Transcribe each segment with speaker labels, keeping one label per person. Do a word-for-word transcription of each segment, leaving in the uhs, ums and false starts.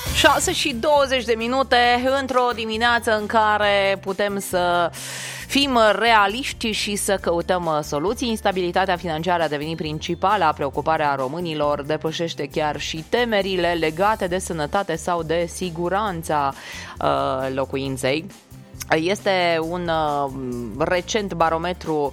Speaker 1: șase și douăzeci de minute într-o dimineață în care putem să fim realiști și să căutăm soluții. Instabilitatea financiară a devenit principala preocupare a românilor, depășește chiar și temerile legate de sănătate sau de siguranța uh, locuinței. Este un uh, recent barometru,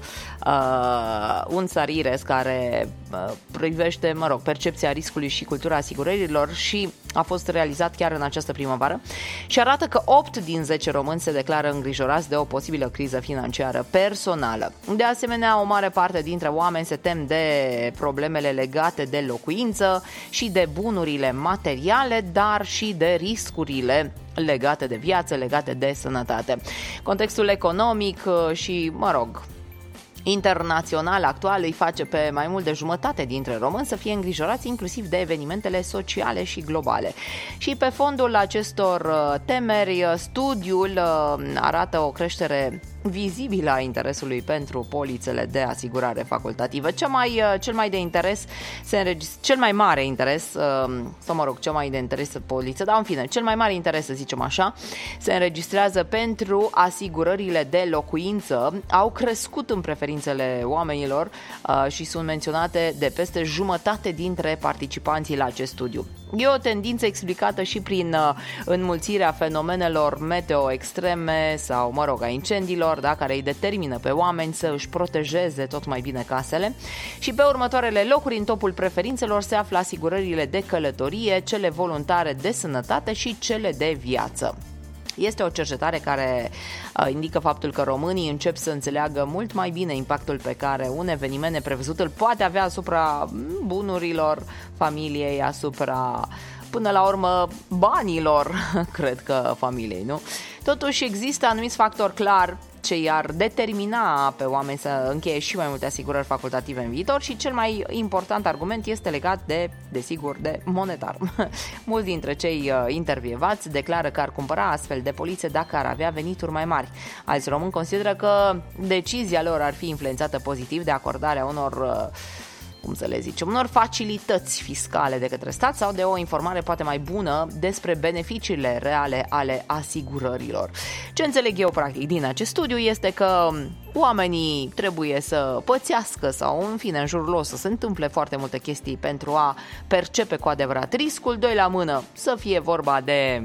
Speaker 1: uh, un Sarires, care uh, privește, mă rog, percepția riscului și cultura asigurărilor și a fost realizat chiar în această primăvară și arată că opt din zece români se declară îngrijorați de o posibilă criză financiară personală. De asemenea, o mare parte dintre oameni se tem de problemele legate de locuință și de bunurile materiale, dar și de riscurile legate de viață, legate de sănătate. Contextul economic și, mă rog, internațional actual îi face pe mai mult de jumătate dintre români să fie îngrijorați inclusiv de evenimentele sociale și globale. Și pe fondul acestor temeri, studiul arată o creștere vizibilă a interesului pentru polițele de asigurare facultativă. Cel mai, cel mai de interes se înregistrează, cel mai mare interes, sau mă rog, cel mai de interes poliță, dar în fine, cel mai mare interes, să zicem așa, se înregistrează pentru asigurările de locuință. Au crescut în preferințele oamenilor și sunt menționate de peste jumătate dintre participanții la acest studiu. E o tendință explicată și prin înmulțirea fenomenelor meteo extreme sau, mă rog, a incendiilor, da, care îi determină pe oameni să își protejeze tot mai bine casele. Și pe următoarele locuri în topul preferințelor se află asigurările de călătorie, cele voluntare de sănătate și cele de viață. Este o cercetare care uh, indică faptul că românii încep să înțeleagă mult mai bine impactul pe care un eveniment neprevăzut îl poate avea asupra bunurilor familiei, asupra, până la urmă, banilor, cred că familiei, nu? Totuși există anumiți factori clar ce i-ar determina pe oameni să încheie și mai multe asigurări facultative în viitor și cel mai important argument este legat de, desigur, de monetar. Mulți dintre cei intervievați declară că ar cumpăra astfel de polițe dacă ar avea venituri mai mari. Alți români consideră că decizia lor ar fi influențată pozitiv de acordarea unor, cum să le zicem, unor facilități fiscale de către stat sau de o informare poate mai bună despre beneficiile reale ale asigurărilor. Ce înțeleg eu practic din acest studiu este că oamenii trebuie să pățească sau, în fine, în jurul lor să se întâmple foarte multe chestii pentru a percepe cu adevărat riscul. Doi la mână, să fie vorba de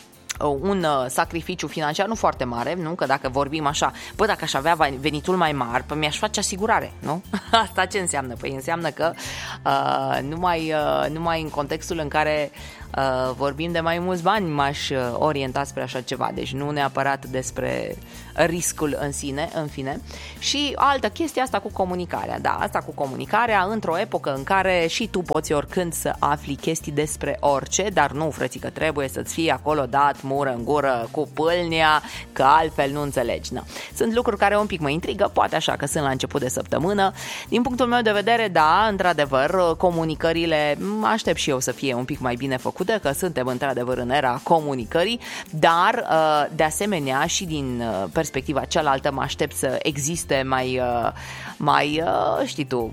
Speaker 1: un sacrificiu financiar nu foarte mare, nu? Că dacă vorbim așa, bă, dacă aș avea venitul mai mare, păi mi-aș face asigurare, nu? Asta ce înseamnă? Păi înseamnă că uh, numai, uh, numai în contextul în care uh, vorbim de mai mulți bani m-aș orienta spre așa ceva, deci nu neapărat despre riscul în sine, în fine. Și altă chestie, asta cu comunicarea, da, asta cu comunicarea într-o epocă în care și tu poți oricând să afli chestii despre orice, dar nu, frățică, trebuie să-ți fie acolo dat mură în gură cu pâlnia, că altfel nu înțelegi. Na. Sunt lucruri care un pic mă intrigă, poate așa că sunt la început de săptămână. Din punctul meu de vedere, da, într-adevăr, comunicările aștept și eu să fie un pic mai bine făcute, că suntem într-adevăr în era comunicării, dar de asemenea și din perspectiva cealaltă mă aștept să existe mai, mai știi tu,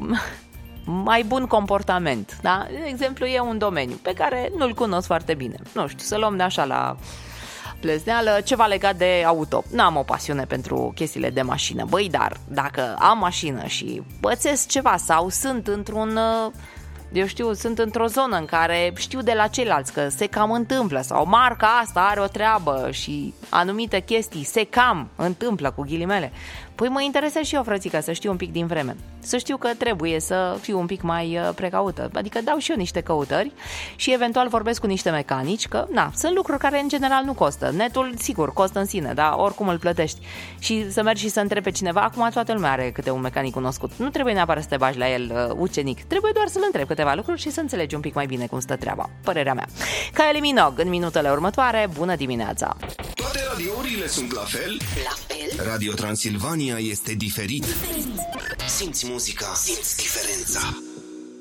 Speaker 1: mai bun comportament, da? De exemplu, e un domeniu pe care nu-l cunosc foarte bine. Nu știu, să luăm de așa la plezneală, ceva legat de auto. N-am o pasiune pentru chestiile de mașină. Băi, dar dacă am mașină și pățesc ceva sau sunt într-un... eu știu, sunt într-o zonă în care știu de la ceilalți că se cam întâmplă sau marca asta are o treabă și anumite chestii se cam întâmplă cu ghilimele, păi mă interesează și eu, frățică, să știu un pic din vreme. Să știu că trebuie să fiu un pic mai precaută. Adică dau și eu niște căutări și eventual vorbesc cu niște mecanici, că na, sunt lucruri care în general nu costă. Netul, sigur, costă în sine, dar oricum îl plătești. Și să mergi și să întrebi pe cineva, acum toată lumea are câte un mecanic cunoscut. Nu trebuie neapărat să te bagi la el uh, ucenic. Trebuie doar să-l întrebi câteva lucruri și să înțelegi un pic mai bine cum stă treaba. Părerea mea. Kylie Minogue, în minutele următoare, bună dimineața!
Speaker 2: Toate radiourile sunt la fel?
Speaker 3: La fel?
Speaker 2: Radio Transilvania este diferit. Simți muzica, simți diferența.